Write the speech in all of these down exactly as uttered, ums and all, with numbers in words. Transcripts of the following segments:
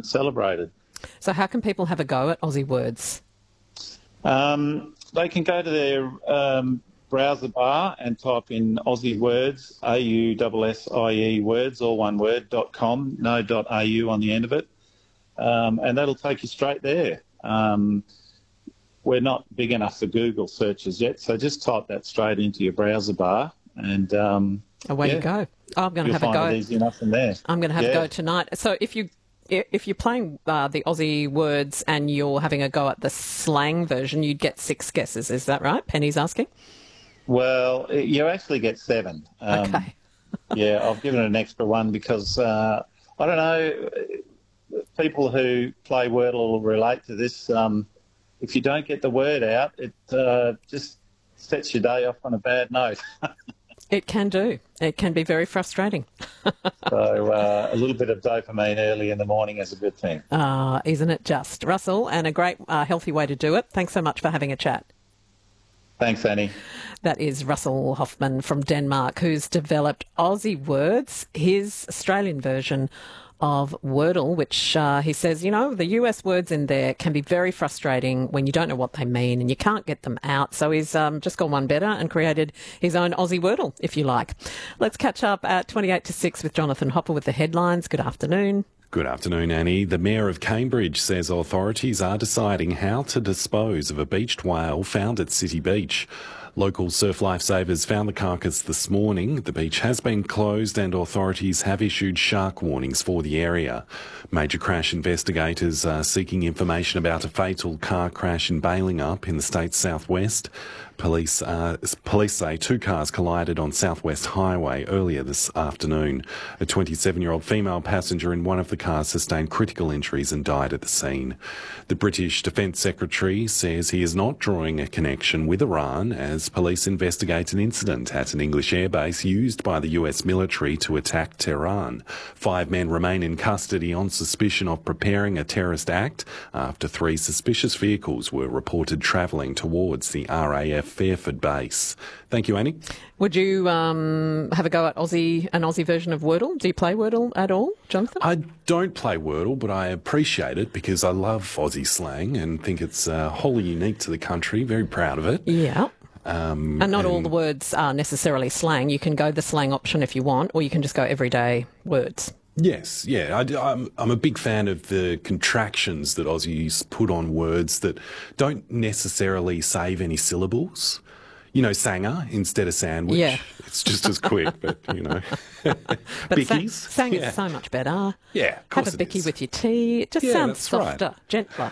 and celebrated. So how can people have a go at Aussie words? Um, they can go to their um, browser bar and type in Aussie words, A U S S I E words, all one word, dot com, no dot A U on the end of it, um, and that'll take you straight there. Um, we're not big enough for Google searches yet, so just type that straight into your browser bar and... Um, Away yeah, you go. Oh, I'm going to have find a go. It easy enough from there. I'm going to have yeah. a go tonight. So if you if you're playing uh, the Aussie words and you're having a go at the slang version, you'd get six guesses. Is that right? Penny's asking. Well, you actually get seven. Um, okay. yeah, I've given it an extra one because uh, I don't know. People who play Wordle will relate to this. Um, if you don't get the word out, it uh, just sets your day off on a bad note. It can do. It can be very frustrating. so uh, a little bit of dopamine early in the morning is a good thing. Ah, uh, isn't it just? Russell, and a great uh, healthy way to do it. Thanks so much for having a chat. Thanks, Annie. That is Russell Hoffman from Denmark, who's developed Aussie Words, his Australian version of Wordle, which uh, he says, you know, the U S words in there can be very frustrating when you don't know what they mean and you can't get them out. So he's um, just gone one better and created his own Aussie Wordle, if you like. Let's catch up at twenty-eight to six with Jonathan Hopper with the headlines. Good afternoon. Good afternoon, Annie. The Mayor of Cambridge says authorities are deciding how to dispose of a beached whale found at City Beach. Local surf lifesavers found the carcass this morning. The beach has been closed and authorities have issued shark warnings for the area. Major crash investigators are seeking information about a fatal car crash in Balingup in the state's southwest. Police, uh, police say two cars collided on Southwest Highway earlier this afternoon. A twenty-seven-year-old female passenger in one of the cars sustained critical injuries and died at the scene. The British Defence Secretary says he is not drawing a connection with Iran as police investigate an incident at an English airbase used by the U S military to attack Tehran. Five men remain in custody on suspicion of preparing a terrorist act after three suspicious vehicles were reported travelling towards the R A F Fairford base. Thank you, Annie. Would you um, have a go at Aussie, an Aussie version of Wordle? Do you play Wordle at all, Jonathan? I don't play Wordle, but I appreciate it because I love Aussie slang and think it's uh, wholly unique to the country. Very proud of it. Yeah. Um, and not and all the words are necessarily slang. You can go the slang option if you want, or you can just go everyday words. Yes, yeah. I, I'm, I'm a big fan of the contractions that Aussies put on words that don't necessarily save any syllables. You know, sanger instead of sandwich. Yeah. It's just as quick, but, you know. But Bickies. Sang, sang yeah. is so much better. Yeah, of course Have a it bicky is. with your tea. It just Yeah, sounds that's softer, right. gentler.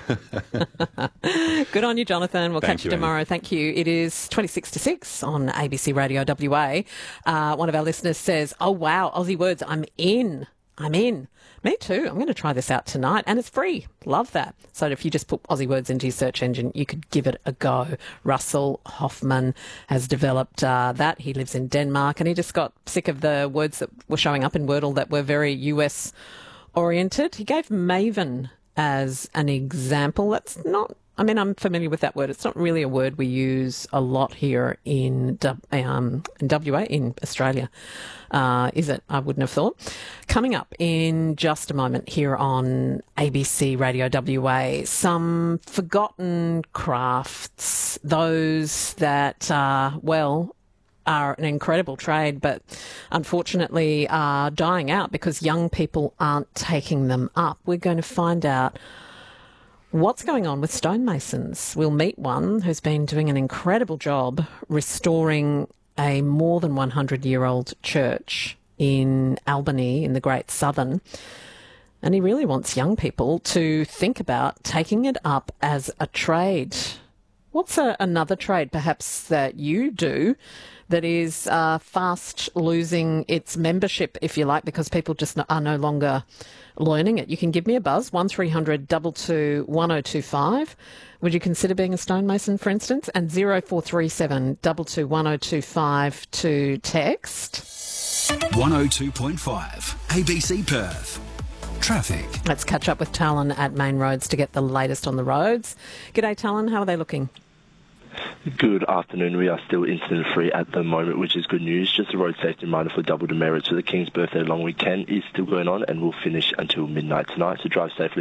Good on you, Jonathan. We'll Thank catch you, you tomorrow. Annie. Thank you. It is twenty-six to six on A B C Radio W A. Uh, one of our listeners says, oh, wow, Aussie words, I'm in. I'm in. Me too. I'm going to try this out tonight, and it's free. Love that. So if you just put Aussie words into your search engine, you could give it a go. Russell Hoffman has developed uh, that. He lives in Denmark, and he just got sick of the words that were showing up in Wordle that were very U S oriented. He gave Maven as an example. That's not... I mean, I'm familiar with that word. It's not really a word we use a lot here in, um, in W A, in Australia. Uh, is it? I wouldn't have thought. Coming up in just a moment here on A B C Radio W A, some forgotten crafts, those that, uh, well, are an incredible trade, but unfortunately are dying out because young people aren't taking them up. We're going to find out what's going on with stonemasons. We'll meet one who's been doing an incredible job restoring a more than one hundred year old church in Albany in the Great Southern. And he really wants young people to think about taking it up as a trade. What's a, another trade perhaps that you do that is uh, fast losing its membership, if you like, because people just are no longer learning it? You can give me a buzz, one three hundred two two one oh two five. Would you consider being a stonemason, for instance? And zero four three seven two two one oh two five to text. one oh two point five A B C Perth. Traffic. Let's catch up with Talon at Main Roads to get the latest on the roads. G'day, Talon. How are they looking? Good afternoon. We are still incident-free at the moment, which is good news. Just a road safety reminder for double demerits for the King's birthday long weekend is still going on and will finish until midnight tonight, so drive safely.